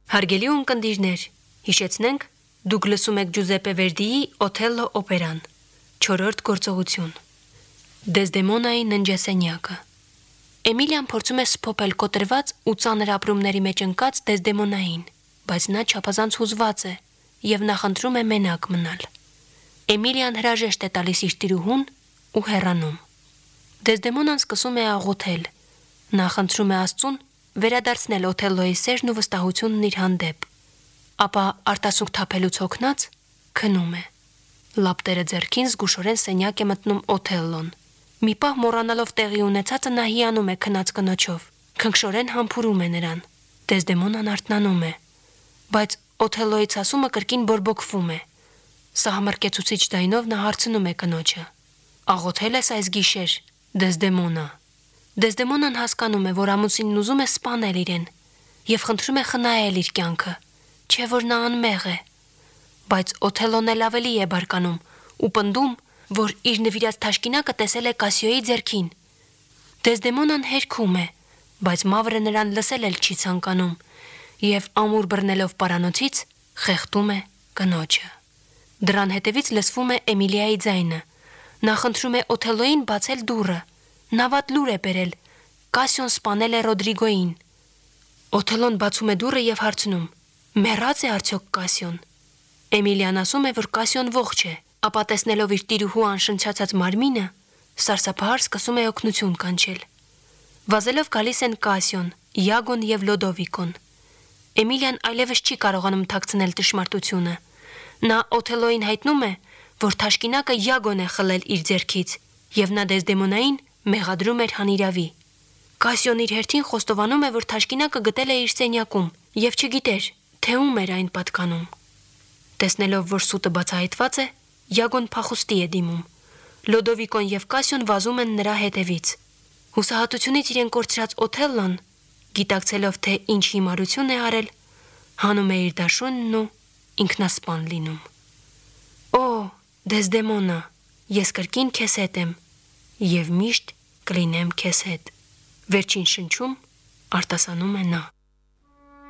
Հարգելի ունկնդիրներ, հիշեցնենք, դուք լսում եք Ջուզեպպե Վերդիի Օթելլո օպերան, 4-րդ գործողություն։ Դեզդեմոնայի ննջասենյակը։ Էմիլիան փորձում է սփոփել կոտրված ու ծանր ապրումների մեջ ընկած Դեզդեմոնային, բայց նա չափազանց հուզված է եւ նախընտրում է մենակ մնալ։ Էմիլիան հրաժեշտ է տալիս իր տիրուհուն ու հեռանում։ Դեզդեմոնան սկսում է աղոթել։ Նա խնդրում է Աստծուն վերադարձնել Օթելլոյի սերն ու վստահությունն իր հանդեպ, ապա արտասուք թափելուց հոգնած քնում է։ Լապտերը ձեռքին զգուշորեն սենյակ է մտնում Օթելլոն։ Մի պահ մոռանալով տեղի ունեցածը նա հիանում է քնած կնոջով, քնքշորեն համբուրում է նրան։ Դեզդեմոնան արթնանում է, բայց Օթելլոյի ցասումը կրկին բորբոքվում է։ Սահմռկեցուցիչ ձայնով նա հարցնում է կնոջը. «Աղոթել ես այս գիշեր, Դեզդեմոնա»։ Դեզդեմոնան հասկանում է, որ ամուսինն ուզում է սպանել իրեն եւ խնդրում է խնայել իր կյանքը, չէ՞ որ նա անմեղ է։ Բայց Օթելլոն էլ ավելի է բարկանում ու պնդում, որ իր նվիրած թաշկինակը տեսել է Կասիոյի ձեռքին։ Դեզդեմոնան հերքում է, բայց Մավրը նրան լսել էլ չի ցանկանում եւ ամուր բռնելով պարանոցից խեղդում է կնոջը։ Դրան հետևից լսվում է Էմիլիայի ձայնը։ Նա խնդրում է Օթելլոյին բացել դուռը։ Նա վատ լուր է բերել։ Կասիոն սպանել է Ռոդրիգոյին։ Օթելլոն բացում է դուռը եւ հարցնում. «Մեռած է արդյոք Կասիոն»։ Էմիլիան ասում է, որ Կասիոն ողջ է, ապա տեսնելով իր տիրուհու անշնչացած մարմինը, սարսափահար սկսում է օգնություն կանչել։ Վազելով գալիս են Կասիոն, Յագոն եւ Լոդովիկոն։ Էմիլիան այլևս չի կարողանում թաքցնել ճշմարտությունը։ Նա Օթելլոյին հայտնում է, որ թաշկինակը Յագոն է խլել իր ձեռքից եւ նա Դեզդեմոնային մեղադրում էր հանիրավի։ Կասիոն իր հերթին խոստովանում է, որ թաշկինակը գտել է իր սենյակում եւ չգիտեր, թե ում էր այն պատկանում։ Տեսնելով, որ սուտը բացահայտված է, Յագոն փախուստի է դիմում։ Լոդովիկոն եւ Կասիոն վազում են նրա հետևից։ Հուսահատությունից իրեն կորցրած Օթելլոն, գիտակցելով, թե ինչ հիմարություն է արել, հանում է իր դաշույնն ու ինքնասպան լինում։ «Օ, Դեզդեմոնա, ես կրկին քեզ հետ եմ եւ միշտ կլինեմ քեզ հետ», վերջին շնչում արտասանում է նա։